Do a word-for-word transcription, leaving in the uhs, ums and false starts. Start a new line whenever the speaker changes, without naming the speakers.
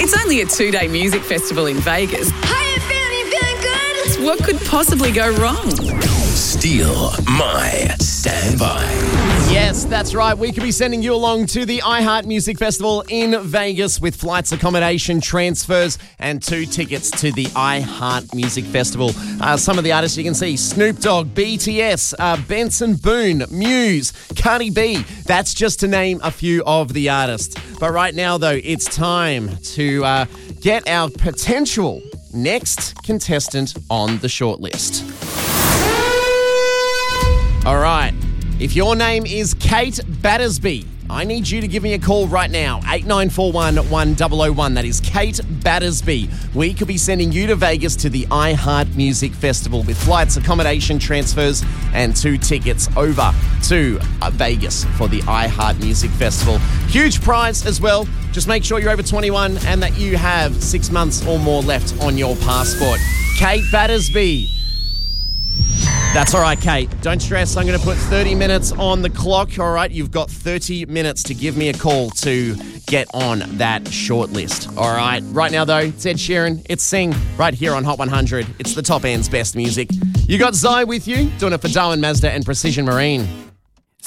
It's only a two-day music festival in Vegas.
Hiya, fam, you feeling good?
What could possibly go wrong?
Steal my standby.
Yes, that's right. We could be sending you along to the iHeart Music Festival in Vegas with flights, accommodation, transfers, and two tickets to the iHeart Music Festival. Uh, some of the artists you can see: Snoop Dogg, B T S, uh, Benson Boone, Muse, Cardi B. That's just to name a few of the artists. But right now, though, it's time to uh, get our potential next contestant on the shortlist. All right. If your name is Kate Battersby, I need you to give me a call right now. eight nine four one, one zero zero one. That is Kate Battersby. We could be sending you to Vegas to the iHeart Music Festival with flights, accommodation, transfers, and two tickets over to uh, Vegas for the iHeart Music Festival. Huge prize as well. Just make sure you're over twenty-one and that you have six months or more left on your passport. Kate Battersby. That's all right, Kate. Don't stress. I'm going to put thirty minutes on the clock. All right, you've got thirty minutes to give me a call to get on that short list. All right. Right now, though, it's Ed Sheeran. It's Sing right here on Hot one hundred. It's the top end's best music. You got Zai with you, doing it for Darwin Mazda and Precision Marine.